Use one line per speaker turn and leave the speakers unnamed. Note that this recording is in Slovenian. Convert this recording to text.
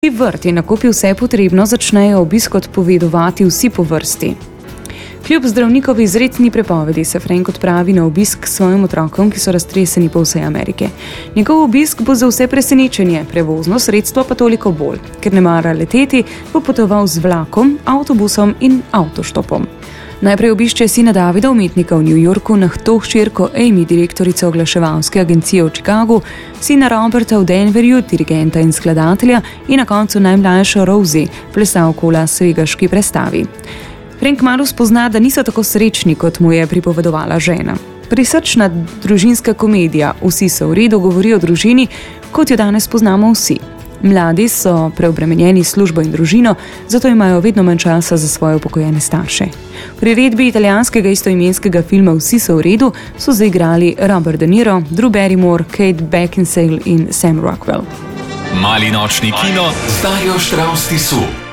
Vrt in nakupi vse potrebno, začnejo obisk odpovedovati vsi po vrsti. Kljub zdravnikovi izrecni prepovedi se Frank odpravi na obisk s svojim otrokom, ki so raztreseni po vsej Amerike. Njegov obisk bo za vse presenečenje, prevozno sredstvo pa toliko bolj. Ker ne mara leteti, bo potoval z vlakom, avtobusom in avtoštopom. Najprej obišče sina Davida, umetnika v New Yorku, nahto hčerko Amy, direktorico oglaševalske agencije v Chicagu, sina Roberta v Denverju, dirigenta in skladatelja in na koncu najmlajšo Rosie, plesalko v Las Vegaški predstavi. Frank kmalu spozna, da niso tako srečni, kot mu je pripovedovala žena. Prisrčna družinska komedija Vsi so v redu govori o družini, kot jo danes poznamo vsi. Mladi so preobremenjeni s službo in družino, zato imajo vedno manj časa za svoje upokojene starše. V priredbi italijanskega istoimenskega filma Vsi so v redu so zaigrali Robert De Niro, Drew Barrymore, Kate Beckinsale in Sam Rockwell.
Mali nočni kino z Darjo Štravs Tisu.